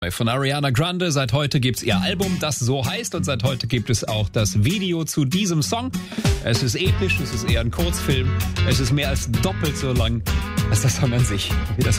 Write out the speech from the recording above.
Von Ariana Grande. Seit heute gibt's ihr Album, das so heißt, und seit heute gibt es auch das Video zu diesem Song. Es ist episch, es ist eher ein Kurzfilm, es ist mehr als doppelt so lang als der Song an sich. Wie das